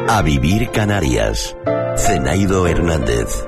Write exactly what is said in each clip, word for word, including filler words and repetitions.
A vivir Canarias. Zenaido Hernández.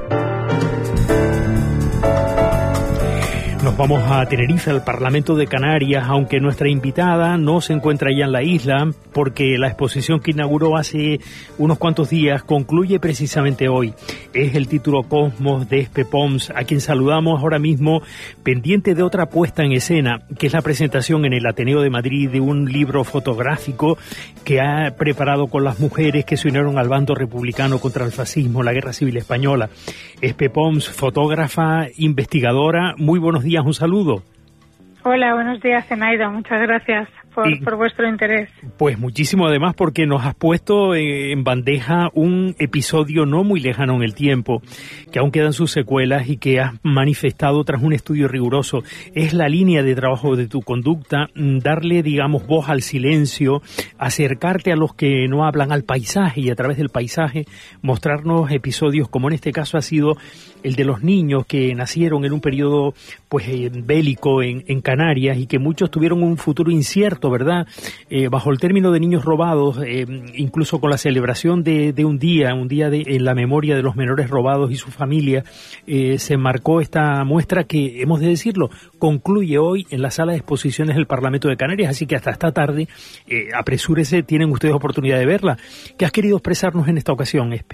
Nos vamos a Tenerife, al Parlamento de Canarias, aunque nuestra invitada no se encuentra ya en la isla, porque la exposición que inauguró hace unos cuantos días concluye precisamente hoy. Es el título Cosmos de Espe Pons, a quien saludamos ahora mismo, pendiente de otra puesta en escena, que es la presentación en el Ateneo de Madrid de un libro fotográfico que ha preparado con las mujeres que se unieron al bando republicano contra el fascismo, la Guerra Civil Española. Espe Pons, fotógrafa, investigadora, muy buenos días. Un saludo. Hola, buenos días, Zenaido. Muchas gracias por, y, por vuestro interés. Pues muchísimo, además, porque nos has puesto en bandeja un episodio no muy lejano en el tiempo, que aún quedan sus secuelas y que has manifestado tras un estudio riguroso. Es la línea de trabajo de tu conducta, darle, digamos, voz al silencio, acercarte a los que no hablan, al paisaje, y a través del paisaje mostrarnos episodios como en este caso ha sido el de los niños que nacieron en un periodo pues eh, bélico en, en Canarias y que muchos tuvieron un futuro incierto, ¿verdad? Eh, bajo el término de niños robados, eh, incluso con la celebración de, de un día, un día de, en la memoria de los menores robados y su familia, eh, se marcó esta muestra que, hemos de decirlo, concluye hoy en la sala de exposiciones del Parlamento de Canarias, así que hasta esta tarde, eh, apresúrese, tienen ustedes oportunidad de verla. ¿Qué has querido expresarnos en esta ocasión, Espe?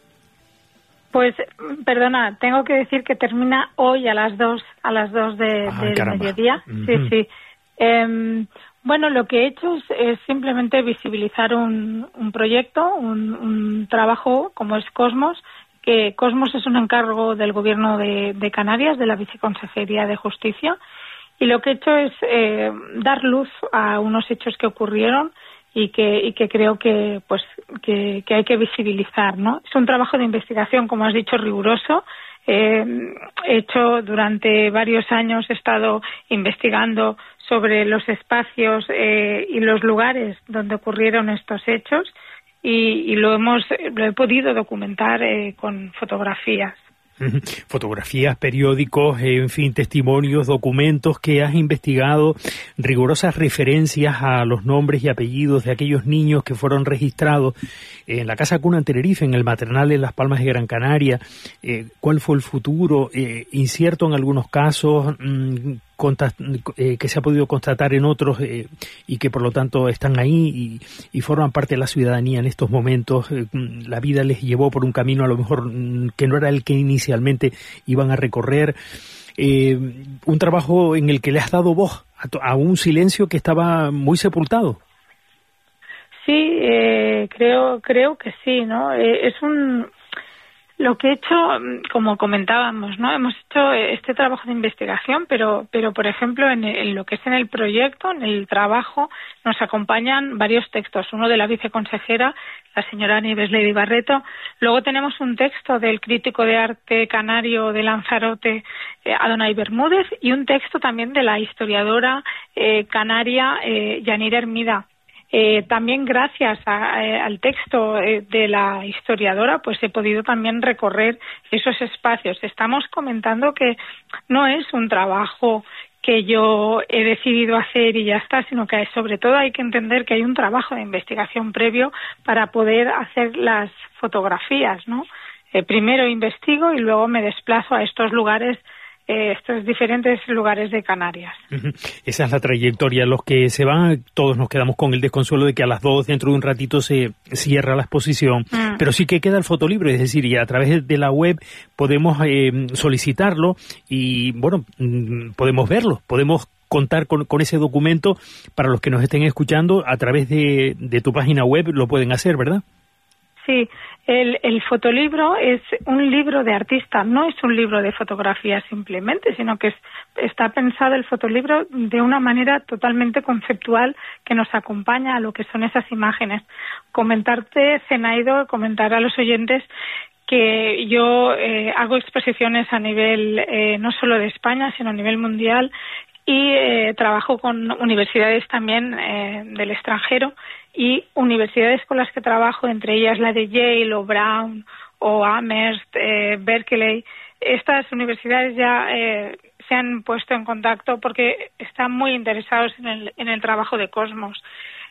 Pues, perdona, tengo que decir que termina hoy a las dos, a las dos de, ah, del caramba. mediodía. Uh-huh. Sí, sí. Eh, bueno, lo que he hecho es, es simplemente visibilizar un, un proyecto, un, un trabajo como es Cosmos, que Cosmos es un encargo del Gobierno de, de Canarias, de la Viceconsejería de Justicia, y lo que he hecho es eh, dar luz a unos hechos que ocurrieron y que y que creo que pues que, que hay que visibilizar, ¿no? Es un trabajo de investigación, como has dicho, riguroso. Eh, he hecho durante varios años, he estado investigando sobre los espacios eh, y los lugares donde ocurrieron estos hechos y, y lo hemos lo he podido documentar eh, con fotografías. Fotografías, periódicos, en fin, testimonios, documentos que has investigado, rigurosas referencias a los nombres y apellidos de aquellos niños que fueron registrados en la Casa Cuna en Tenerife, en el maternal en Las Palmas de Gran Canaria. Eh, ¿Cuál fue el futuro? Eh, incierto en algunos casos, mmm, Contra, eh, que se ha podido constatar en otros eh, y que por lo tanto están ahí y, y forman parte de la ciudadanía en estos momentos. Eh, la vida les llevó por un camino a lo mejor mm, que no era el que inicialmente iban a recorrer. Eh, un trabajo en el que le has dado voz a, to- a un silencio que estaba muy sepultado. Sí, eh, creo creo que sí, ¿no? Eh, es un Lo que he hecho, como comentábamos, ¿no? Hemos hecho este trabajo de investigación, pero, pero por ejemplo, en, en lo que es en el proyecto, en el trabajo, nos acompañan varios textos. Uno de la viceconsejera, la señora Nieves Lady Barreto. Luego tenemos un texto del crítico de arte canario de Lanzarote, eh, Adonai Bermúdez, y un texto también de la historiadora eh, canaria eh, Yanira Hermida. Eh, también gracias a, eh, al texto eh, de la historiadora, pues he podido también recorrer esos espacios. Estamos comentando que no es un trabajo que yo he decidido hacer y ya está, sino que sobre todo hay que entender que hay un trabajo de investigación previo para poder hacer las fotografías, ¿no? Eh, primero investigo y luego me desplazo a estos lugares, Eh, estos diferentes lugares de Canarias. Uh-huh. Esa es la trayectoria. Los que se van, todos nos quedamos con el desconsuelo de que a las dos, dentro de un ratito, se cierra la exposición. Mm. Pero sí que queda el fotolibro, es decir, y a través de la web podemos eh, solicitarlo y, bueno, podemos verlo, podemos contar con, con ese documento. Para los que nos estén escuchando, a través de, de tu página web lo pueden hacer, ¿verdad? Sí, el, el fotolibro es un libro de artista, no es un libro de fotografía simplemente, sino que es, está pensado el fotolibro de una manera totalmente conceptual que nos acompaña a lo que son esas imágenes. Comentarte, Zenaido, comentar a los oyentes que yo eh, hago exposiciones a nivel eh, no solo de España, sino a nivel mundial y eh, trabajo con universidades también eh, del extranjero y universidades con las que trabajo, entre ellas la de Yale o Brown o Amherst, eh, Berkeley. Estas universidades ya eh, se han puesto en contacto porque están muy interesados en el, en el trabajo de Cosmos.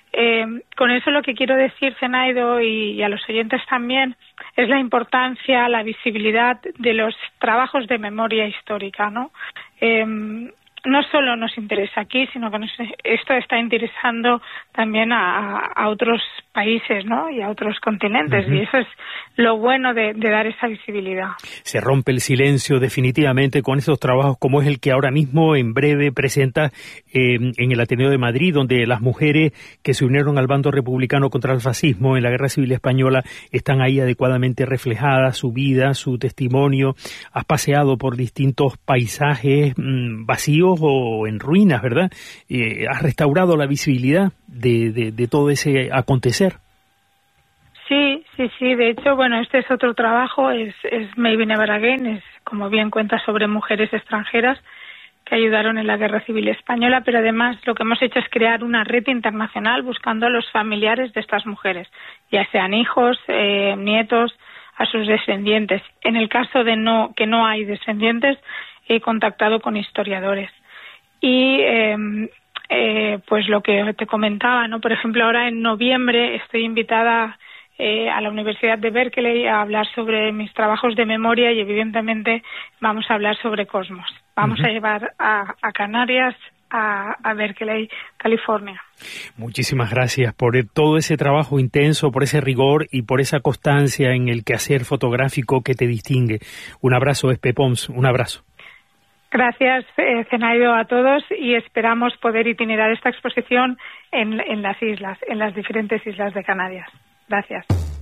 Eh, con eso lo que quiero decir, Zenaido, y, y a los oyentes también, es la importancia, la visibilidad de los trabajos de memoria histórica, ¿no? Eh, no solo nos interesa aquí, sino que nos, esto está interesando también a, a otros países, ¿no? Y a otros continentes. Uh-huh. Y eso es lo bueno de, de dar esa visibilidad. Se rompe el silencio definitivamente con esos trabajos como es el que ahora mismo en breve presenta eh, en el Ateneo de Madrid, donde las mujeres que se unieron al bando republicano contra el fascismo en la Guerra Civil Española están ahí adecuadamente reflejadas, su vida, su testimonio. Has paseado por distintos paisajes mmm, vacíos o en ruinas, ¿verdad? Eh, has restaurado la visibilidad de, de, de todo ese acontecer. Sí, sí, sí. De hecho, bueno, este es otro trabajo, es, es Maybe Never Again, es, como bien cuenta, sobre mujeres extranjeras que ayudaron en la Guerra Civil Española, pero además lo que hemos hecho es crear una red internacional buscando a los familiares de estas mujeres, ya sean hijos, eh, nietos, a sus descendientes. En el caso de no que no hay descendientes, he contactado con historiadores. Y eh, eh, pues lo que te comentaba, ¿no? Por ejemplo, ahora en noviembre estoy invitada eh, a la Universidad de Berkeley a hablar sobre mis trabajos de memoria y evidentemente vamos a hablar sobre Cosmos. Vamos uh-huh. a llevar a, a Canarias a, a Berkeley, California. Muchísimas gracias por todo ese trabajo intenso, por ese rigor y por esa constancia en el quehacer fotográfico que te distingue. Un abrazo, Espe Pons, un abrazo. Gracias, eh, Zenaido, a todos y esperamos poder itinerar esta exposición en, en las islas, en las diferentes islas de Canarias. Gracias.